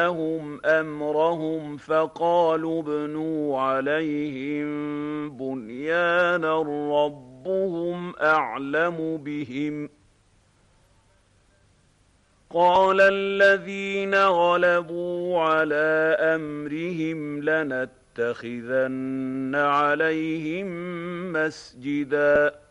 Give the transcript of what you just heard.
لهم أمرهم فقالوا ابنوا عليهم بنيانا ربهم أعلم بهم قال الذين غلبوا على أمرهم لنتخذن عليهم مسجدا